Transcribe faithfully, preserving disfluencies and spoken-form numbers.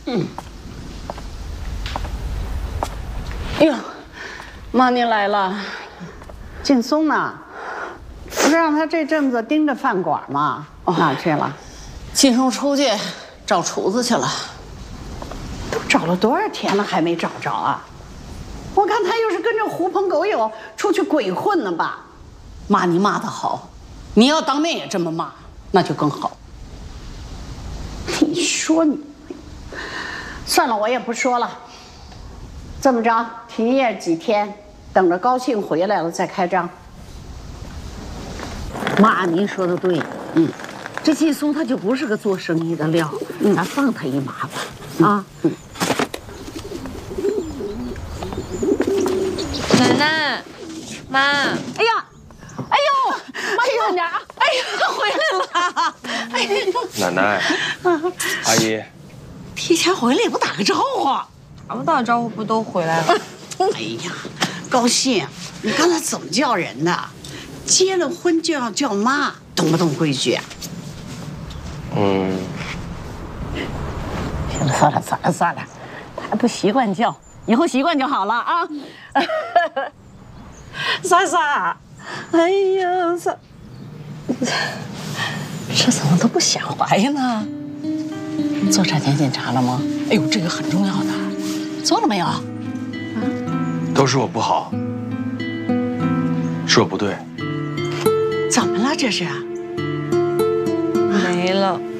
嗯。哎呦，妈您来了。 劲松呢？不是让他这阵子盯着饭馆吗？哦、哪去了？ 劲松出去找厨子去了。 都找了多少天了，还没找着啊？我看他又是跟着狐朋狗友出去鬼混呢吧？ 妈，你骂他好，你要当面也这么骂，那就更好。 你说你，算了，我也不说了。这么着，停业几天，等着高兴回来了再开张。 妈，您说的对，嗯，这劲松他就不是个做生意的料，嗯，咱放他一马吧，嗯、啊。嗯奶奶，妈， 哎呀，哎呦，妈慢点啊！ 哎呀，回来了！哎呀， 奶奶，阿姨， 提前回来也不打个招呼， 打不打招呼不都回来了？ 哎呀，高兴，你刚才怎么叫人的？结了婚就要叫妈，懂不懂规矩啊？ 嗯， 行了，算了，算了，算了，还不习惯叫。 以后习惯就好了啊，莎莎，哎呀，莎，这怎么都不想怀呢？做产前检查了吗？哎呦，这个很重要的，做了没有？啊， 都是我不好，是我不对。 怎么了这是？ 没了。